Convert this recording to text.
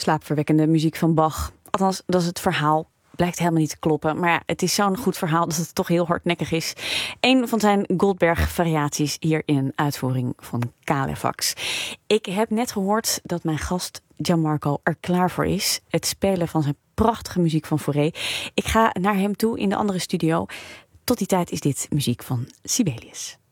slaapverwekkende muziek van Bach. Althans, dat is het verhaal. Blijkt helemaal niet te kloppen. Maar ja, het is zo'n goed verhaal dat het toch heel hardnekkig is. Een van zijn Goldberg-variaties hier in een uitvoering van Kalefax. Ik heb net gehoord dat mijn gast Gianmarco er klaar voor is. Het spelen van zijn prachtige muziek van Fauré. Ik ga naar hem toe in de andere studio. Tot die tijd is dit muziek van Sibelius.